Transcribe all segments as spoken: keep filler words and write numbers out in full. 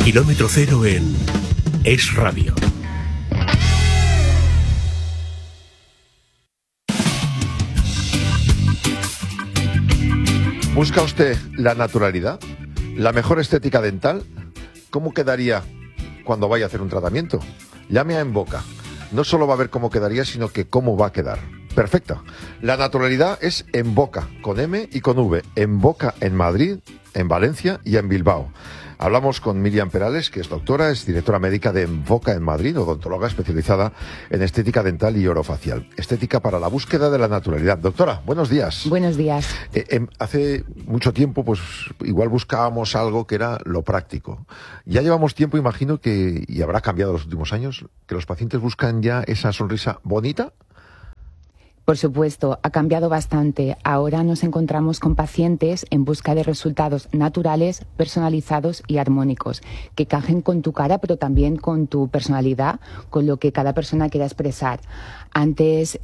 Kilómetro cero en Es Radio. ¿Busca usted la naturalidad? ¿La mejor estética dental? ¿Cómo quedaría cuando vaya a hacer un tratamiento? Llame a Emboca. No solo va a ver cómo quedaría, sino que cómo va a quedar. Perfecta. La naturalidad es Emboca, con M y con V. Emboca en Madrid, en Valencia y en Bilbao. Hablamos con Miriam Perales, que es doctora, es directora médica de Emboca en Madrid, odontóloga especializada en estética dental y orofacial. Estética para la búsqueda de la naturalidad. Doctora, buenos días. Buenos días. Eh, eh, hace mucho tiempo, pues igual buscábamos algo que era lo práctico. Ya llevamos tiempo, imagino que, y habrá cambiado los últimos años, que los pacientes buscan ya esa sonrisa bonita. Por supuesto, ha cambiado bastante. Ahora nos encontramos con pacientes en busca de resultados naturales, personalizados y armónicos, que encajen con tu cara, pero también con tu personalidad, con lo que cada persona quiera expresar. Antes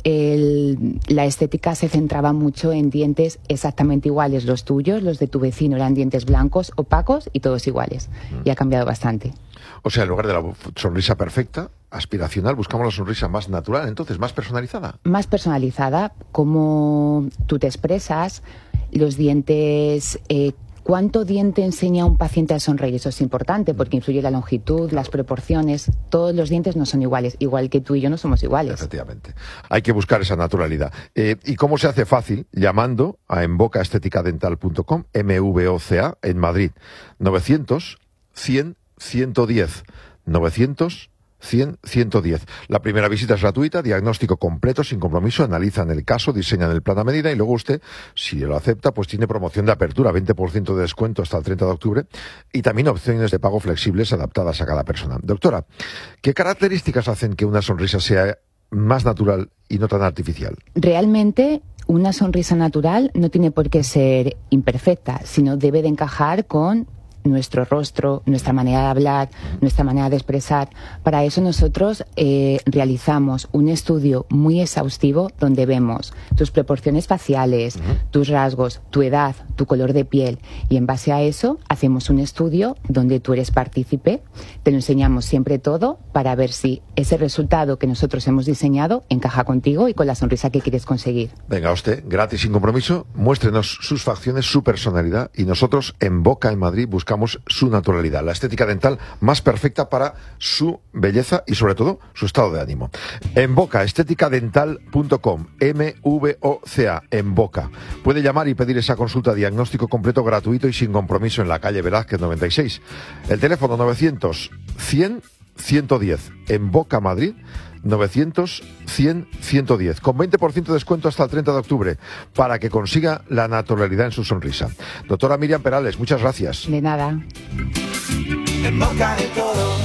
el, la estética se centraba mucho en dientes exactamente iguales, los tuyos, los de tu vecino eran dientes blancos, opacos y todos iguales. Y ha cambiado bastante. O sea, en lugar de la sonrisa perfecta, aspiracional, buscamos la sonrisa más natural, entonces, más personalizada. Más personalizada, como tú te expresas, los dientes... Eh, ¿Cuánto diente enseña un paciente a sonreír? Eso es importante porque influye la longitud, las proporciones. Todos los dientes no son iguales, igual que tú y yo no somos iguales. Efectivamente. Hay que buscar esa naturalidad. Eh, ¿Y cómo se hace fácil? Llamando a emboca estética dental punto com, M V O C A, en Madrid. novecientos, cien, ciento diez. novecientos, cien, ciento diez. La primera visita es gratuita, diagnóstico completo, sin compromiso, analizan el caso, diseñan el plan a medida y luego usted, si lo acepta, pues tiene promoción de apertura, veinte por ciento de descuento hasta el treinta de octubre y también opciones de pago flexibles adaptadas a cada persona. Doctora, ¿qué características hacen que una sonrisa sea más natural y no tan artificial? Realmente, una sonrisa natural no tiene por qué ser imperfecta, sino debe de encajar con nuestro rostro, nuestra manera de hablar, nuestra manera de expresar. Para eso nosotros eh, realizamos un estudio muy exhaustivo donde vemos tus proporciones faciales, uh-huh. tus rasgos, tu edad, tu color de piel y en base a eso hacemos un estudio donde tú eres partícipe, te lo enseñamos siempre todo para ver si ese resultado que nosotros hemos diseñado encaja contigo y con la sonrisa que quieres conseguir. Venga usted, gratis, sin compromiso, muéstrenos sus facciones, su personalidad y nosotros en Boca en Madrid buscamos su naturalidad, la estética dental más perfecta para su belleza y sobre todo su estado de ánimo. Emboca estética dental punto com, M V O C A, Emboca. Puede llamar y pedir esa consulta diagnóstico completo, gratuito y sin compromiso en la calle Velázquez noventa y seis. El teléfono novecientos, cien, ciento diez, Emboca Madrid, novecientos, cien, ciento diez, con veinte por ciento de descuento hasta el treinta de octubre, para que consiga la naturalidad en su sonrisa. Doctora Miriam Perales, muchas gracias. De nada. En boca de todos.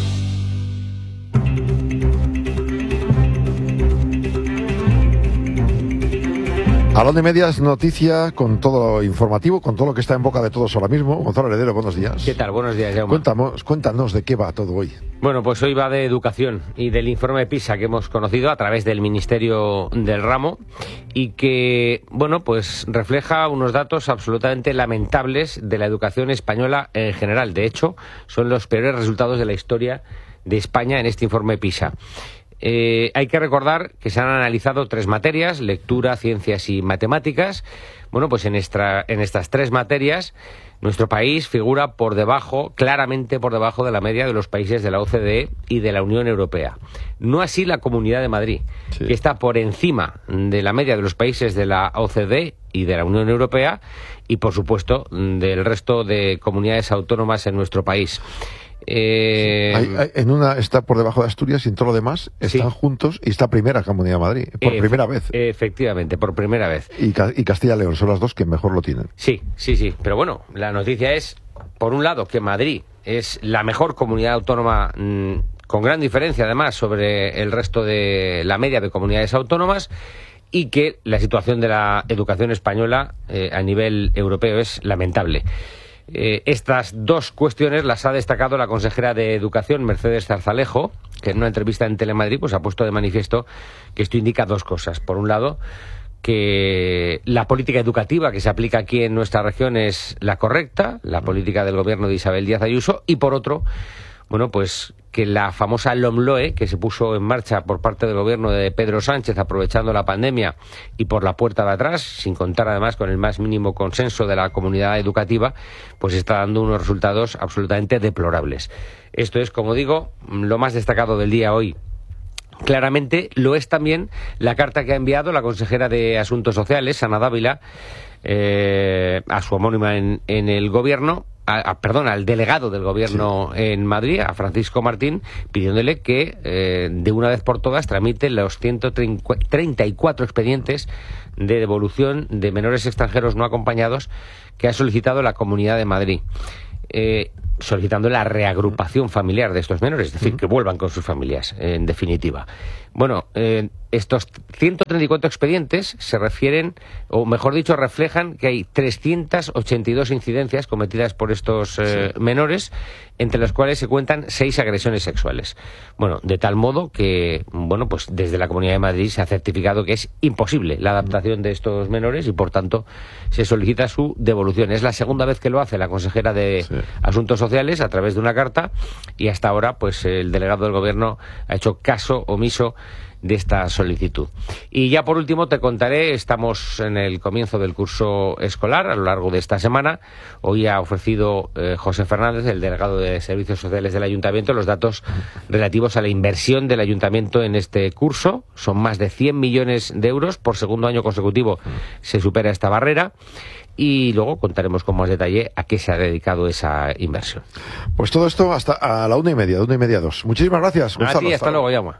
A la una y media es noticia con todo lo informativo, con todo lo que está en boca de todos ahora mismo. Gonzalo Heredero, buenos días. ¿Qué tal? Buenos días, Jaume. Cuéntanos, cuéntanos de qué va todo hoy. Bueno, pues hoy va de educación y del informe PISA que hemos conocido a través del Ministerio del Ramo y que, bueno, pues refleja unos datos absolutamente lamentables de la educación española en general. De hecho, son los peores resultados de la historia de España en este informe PISA. Eh, hay que recordar que se han analizado tres materias, lectura, ciencias y matemáticas. Bueno, pues en, esta, en estas tres materias nuestro país figura por debajo, claramente por debajo de la media de los países de la O C D E y de la Unión Europea. No así la Comunidad de Madrid, sí, que está por encima de la media de los países de la O C D E y de la Unión Europea y, por supuesto, del resto de comunidades autónomas en nuestro país. Eh... Hay, hay, en una está por debajo de Asturias y en todo lo demás están sí. juntos y está primera Comunidad de Madrid, por eh, primera vez. Efectivamente, por primera vez. Y, y Castilla y León son las dos que mejor lo tienen. Sí, sí, sí. Pero bueno, la noticia es, por un lado, que Madrid es la mejor comunidad autónoma, mmm, con gran diferencia además sobre el resto de la media de comunidades autónomas, y que la situación de la educación española eh, a nivel europeo es lamentable. Eh, estas dos cuestiones las ha destacado la consejera de Educación, Mercedes Zarzalejo, que en una entrevista en Telemadrid pues ha puesto de manifiesto que esto indica dos cosas. Por un lado, que la política educativa que se aplica aquí en nuestra región es la correcta, la política del gobierno de Isabel Díaz Ayuso, y por otro, bueno, pues que la famosa LOMLOE, que se puso en marcha por parte del gobierno de Pedro Sánchez aprovechando la pandemia y por la puerta de atrás, sin contar además con el más mínimo consenso de la comunidad educativa, pues está dando unos resultados absolutamente deplorables. Esto es, como digo, lo más destacado del día hoy. Claramente lo es también la carta que ha enviado la consejera de Asuntos Sociales, Ana Dávila, eh, a su homónima en, en el gobierno, a, a, perdón, al delegado del gobierno sí. en Madrid, a Francisco Martín, pidiéndole que eh, de una vez por todas tramite los ciento treinta y cuatro expedientes de devolución de menores extranjeros no acompañados que ha solicitado la Comunidad de Madrid. Eh, solicitando la reagrupación familiar de estos menores, es decir, que vuelvan con sus familias, en definitiva. Bueno, eh, estos ciento treinta y cuatro expedientes se refieren, o mejor dicho, reflejan que hay trescientas ochenta y dos incidencias cometidas por estos eh, sí. menores, entre las cuales se cuentan seis agresiones sexuales. Bueno, de tal modo que, bueno, pues desde la Comunidad de Madrid se ha certificado que es imposible la adaptación de estos menores y, por tanto, se solicita su devolución. Es la segunda vez que lo hace la consejera de sí. Asuntos Sociales a través de una carta, y hasta ahora, pues el delegado del Gobierno ha hecho caso omiso de esta solicitud. Y ya por último te contaré, estamos en el comienzo del curso escolar a lo largo de esta semana. Hoy ha ofrecido eh, José Fernández, el delegado de Servicios Sociales del Ayuntamiento, los datos relativos a la inversión del Ayuntamiento en este curso. Son más de cien millones de euros, por segundo año consecutivo se supera esta barrera. Y luego contaremos con más detalle a qué se ha dedicado esa inversión. Pues todo esto hasta a la una y media, de una y media a dos. Muchísimas gracias, Gonzalo. A ti, hasta, hasta luego, Llama.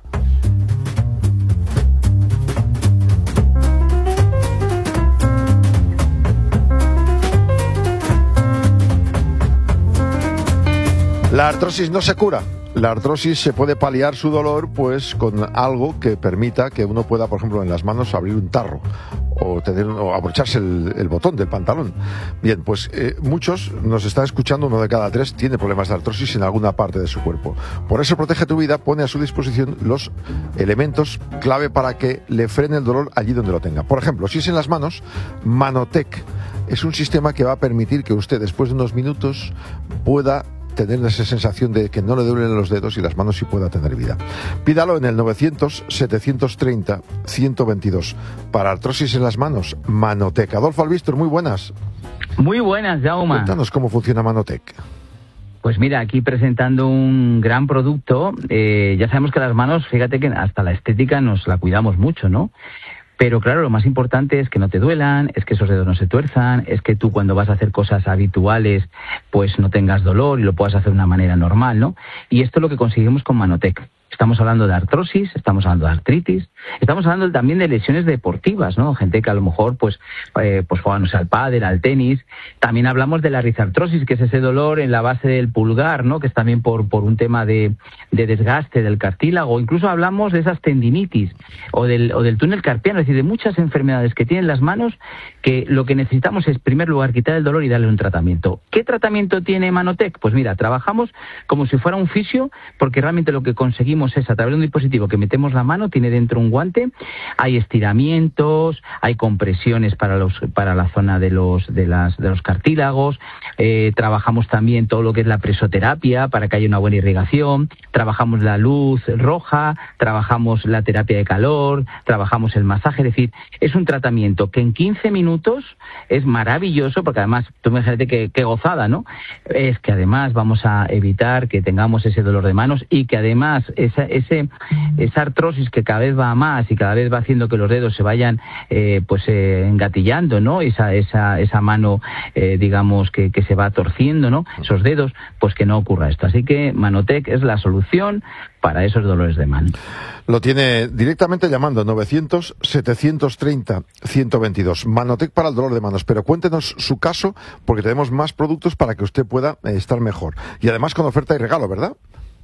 La artrosis no se cura. La artrosis se puede paliar su dolor pues con algo que permita que uno pueda, por ejemplo, en las manos abrir un tarro o tener o abrocharse el, el botón del pantalón. Bien, pues eh, muchos nos están escuchando, uno de cada tres tiene problemas de artrosis en alguna parte de su cuerpo. Por eso Protege tu Vida pone a su disposición los elementos clave para que le frene el dolor allí donde lo tenga. Por ejemplo, si es en las manos, Manotec es un sistema que va a permitir que usted después de unos minutos pueda tener esa sensación de que no le duelen los dedos y las manos sí pueda tener vida. Pídalo en el novecientos, setecientos treinta, ciento veintidós. Para artrosis en las manos, Manotec. Adolfo Albistor, muy buenas. Muy buenas, Jaume. Cuéntanos cómo funciona Manotec. Pues mira, aquí presentando un gran producto. Eh, ya sabemos que las manos, fíjate que hasta la estética nos la cuidamos mucho, ¿no? Pero claro, lo más importante es que no te duelan, es que esos dedos no se tuerzan, es que tú cuando vas a hacer cosas habituales pues no tengas dolor y lo puedas hacer de una manera normal, ¿no? Y esto es lo que conseguimos con Manotec. Estamos hablando de artrosis, estamos hablando de artritis, estamos hablando también de lesiones deportivas, ¿no? Gente que a lo mejor pues eh, pues juega, no sé, al pádel, al tenis. También hablamos de la rizartrosis, que es ese dolor en la base del pulgar, ¿no? Que es también por por un tema de, de desgaste del cartílago. Incluso hablamos de esas tendinitis o del o del túnel carpiano, es decir, de muchas enfermedades que tienen las manos, que lo que necesitamos es, en primer lugar, quitar el dolor y darle un tratamiento. ¿Qué tratamiento tiene Manotec? Pues mira, trabajamos como si fuera un fisio, porque realmente lo que conseguimos es, a través de un dispositivo que metemos la mano, tiene dentro un guante, hay estiramientos, hay compresiones para los para la zona de los de las de los cartílagos, eh, trabajamos también todo lo que es la presoterapia para que haya una buena irrigación, trabajamos la luz roja, trabajamos la terapia de calor, trabajamos el masaje, es decir, es un tratamiento que en quince minutos es maravilloso, porque además, tú imagínate qué, qué gozada, ¿no? Es que además vamos a evitar que tengamos ese dolor de manos y que además es Esa, ese, esa artrosis que cada vez va a más y cada vez va haciendo que los dedos se vayan eh, pues eh, engatillando, ¿no? Esa, esa, esa mano, eh, digamos, que, que se va torciendo, ¿no? Esos dedos, pues que no ocurra esto. Así que Manotec es la solución para esos dolores de mano. Lo tiene directamente llamando novecientos, setecientos treinta, ciento veintidós. Manotec para el dolor de manos. Pero cuéntenos su caso, porque tenemos más productos para que usted pueda eh, estar mejor. Y además con oferta y regalo, ¿verdad?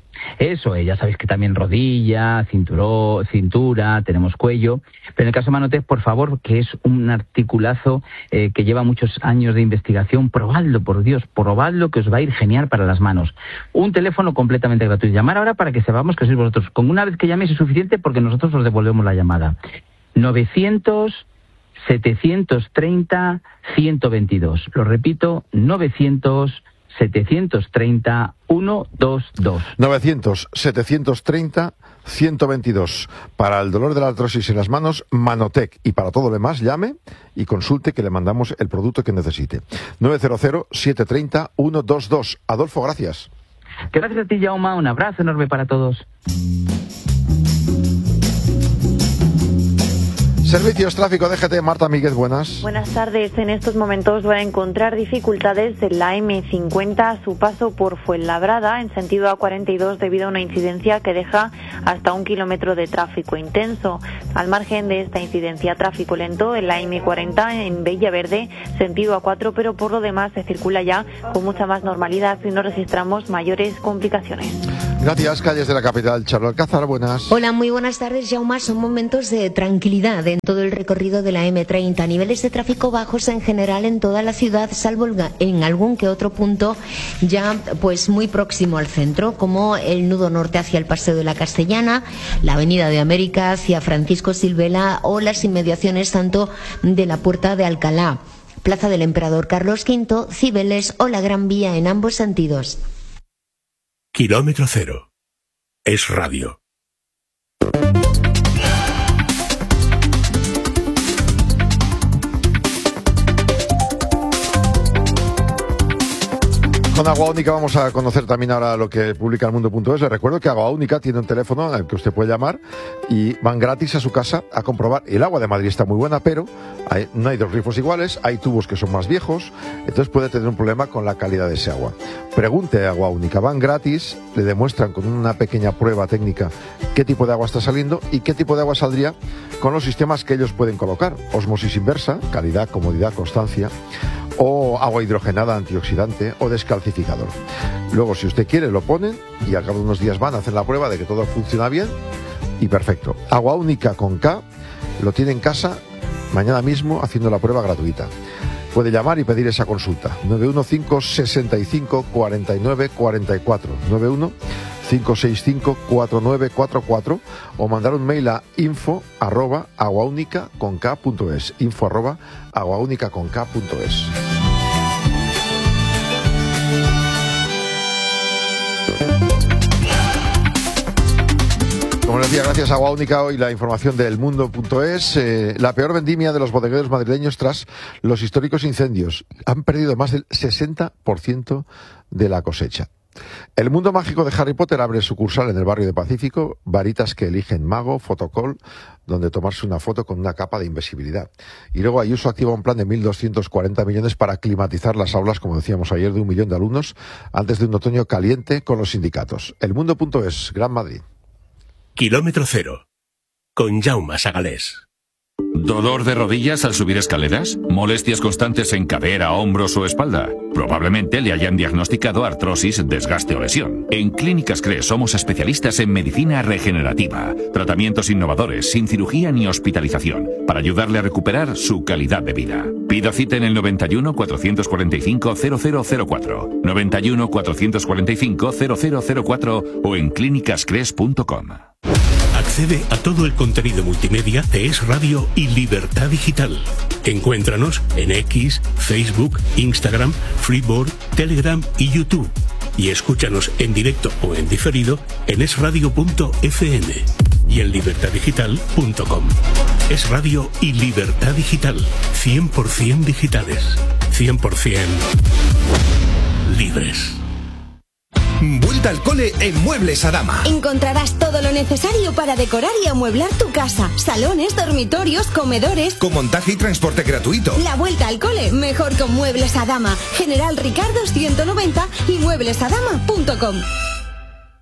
Eso, eh, ya sabéis que también rodilla, cinturó, cintura, tenemos cuello, pero en el caso de Manotec, por favor, que es un articulazo eh, que lleva muchos años de investigación, probadlo, por Dios, probadlo, que os va a ir genial para las manos. Un teléfono completamente gratuito. Llamar ahora para que sepamos que sois vosotros. Con una vez que llaméis es suficiente, porque nosotros os devolvemos la llamada. novecientos, setecientos treinta, ciento veintidós. Lo repito, novecientos, setecientos treinta, ciento veintidós. novecientos, setecientos treinta, ciento veintidós. Para el dolor de la artrosis en las manos, Manotec. Y para todo lo demás, llame y consulte que le mandamos el producto que necesite. nueve cero cero, siete tres cero, ciento veintidós. Adolfo, gracias. Gracias a ti, Jaume. Un abrazo enorme para todos. Servicios Tráfico D G T, Marta Míguez, buenas. Buenas tardes. En estos momentos va a encontrar dificultades en la eme cincuenta a su paso por Fuenlabrada en sentido A cuarenta y dos debido a una incidencia que deja hasta un kilómetro de tráfico intenso. Al margen de esta incidencia, tráfico lento en la eme cuarenta en Villaverde, sentido A cuatro, pero por lo demás se circula ya con mucha más normalidad y no registramos mayores complicaciones. Gracias. Calles de la capital, Charlo Alcázar, buenas. Hola, muy buenas tardes, Jaume. Son momentos de tranquilidad en todo el recorrido de la eme treinta. Niveles de tráfico bajos en general en toda la ciudad, salvo en algún que otro punto ya pues muy próximo al centro, como el nudo norte hacia el Paseo de la Castellana, la Avenida de América hacia Francisco Silvela o las inmediaciones tanto de la Puerta de Alcalá, Plaza del Emperador Carlos quinto, Cibeles o la Gran Vía en ambos sentidos. Kilómetro cero. Es radio. Con Agua Única vamos a conocer también ahora lo que publica el mundo punto es. Les recuerdo que Agua Única tiene un teléfono al que usted puede llamar y van gratis a su casa a comprobar. El agua de Madrid está muy buena, pero hay, no hay dos grifos iguales, hay tubos que son más viejos, entonces puede tener un problema con la calidad de ese agua. Pregunte a Agua Única, van gratis, le demuestran con una pequeña prueba técnica qué tipo de agua está saliendo y qué tipo de agua saldría con los sistemas que ellos pueden colocar. Osmosis inversa, calidad, comodidad, constancia, o agua hidrogenada antioxidante o descalcificador. Luego, si usted quiere, lo ponen y al cabo de unos días van a hacer la prueba de que todo funciona bien y perfecto. Agua Única con K lo tiene en casa mañana mismo haciendo la prueba gratuita. Puede llamar y pedir esa consulta. nueve uno cinco, seis cinco, cuatro nueve cuatro cuatro. nueve uno cinco seis cinco, cuatro nueve cuatro cuatro o mandar un mail a info arroba aguaunica con k punto es. info arroba aguaunica con k punto es. Como les decía, gracias a Agua Única, hoy la información del mundo punto es. Eh, la peor vendimia de los bodegueros madrileños tras los históricos incendios. Han perdido más del sesenta por ciento de la cosecha. El mundo mágico de Harry Potter abre sucursal en el barrio de Pacífico, varitas que eligen mago, fotocall, donde tomarse una foto con una capa de invisibilidad. Y luego Ayuso activa un plan de mil doscientos cuarenta millones para climatizar las aulas, como decíamos ayer, de un millón de alumnos, antes de un otoño caliente con los sindicatos. El mundo punto es, Gran Madrid. Kilómetro cero. Con Jaume Sagalés. ¿Dolor de rodillas al subir escaleras? ¿Molestias constantes en cadera, hombros o espalda? Probablemente le hayan diagnosticado artrosis, desgaste o lesión. En Clínicas Cres somos especialistas en medicina regenerativa, tratamientos innovadores, sin cirugía ni hospitalización, para ayudarle a recuperar su calidad de vida. Pida cita en el noventa y uno, cuatrocientos cuarenta y cinco, cero cero cero cuatro, noventa y uno, cuatrocientos cuarenta y cinco, cero cero cero cuatro o en clínicas cres punto com. Accede a todo el contenido multimedia de Es Radio y Libertad Digital. Encuéntranos en X, Facebook, Instagram, Freeboard, Telegram y YouTube. Y escúchanos en directo o en diferido en es radio punto efe eme y en libertad digital punto com. Es Radio y Libertad Digital. cien por ciento digitales. cien por ciento libres. Vuelta al cole en Muebles Adama. Encontrarás todo lo necesario para decorar y amueblar tu casa. Salones, dormitorios, comedores. Con montaje y transporte gratuito. La vuelta al cole mejor con Muebles Adama. General Ricardo ciento noventa y muebles adama punto com.